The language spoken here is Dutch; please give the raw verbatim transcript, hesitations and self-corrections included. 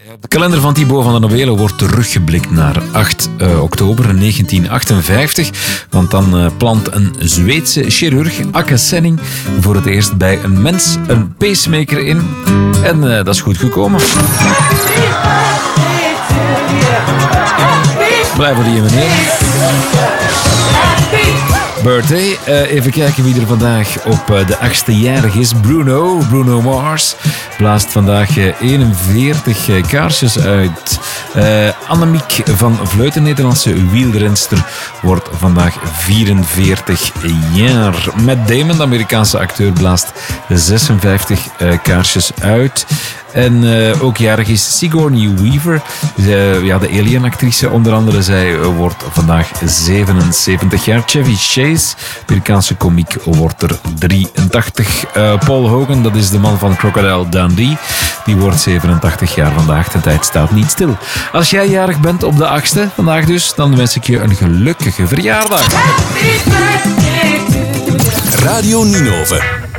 Op de kalender van Thibaut van der Nobelen wordt teruggeblikt naar acht oktober negentien achtenvijftig. Want dan uh, plant een Zweedse chirurg, Akke Senning, voor het eerst bij een mens een pacemaker in. En uh, dat is goed gekomen. Blijf voor die meneer. Birthday. Uh, even kijken wie er vandaag op uh, de achtste jarig is. Bruno, Bruno Mars, blaast vandaag uh, eenenveertig uh, kaarsjes uit. Uh, Annemiek van Vleuten, Nederlandse wielrenster, wordt vandaag vierenveertig jaar. Matt Damon, de Amerikaanse acteur, blaast zesenvijftig uh, kaarsjes uit. En uh, ook jarig is Sigourney Weaver, uh, ja, de Alien-actrice onder andere. Zij uh, wordt vandaag zevenenzeventig jaar. Chevy Chase, Amerikaanse komiek, wordt er drieëntachtig. Uh, Paul Hogan, dat is de man van Crocodile Dundee, die wordt zevenentachtig jaar vandaag. De tijd staat niet stil. Als jij jarig bent op de achtste, vandaag dus, dan wens ik je een gelukkige verjaardag. Radio Ninove.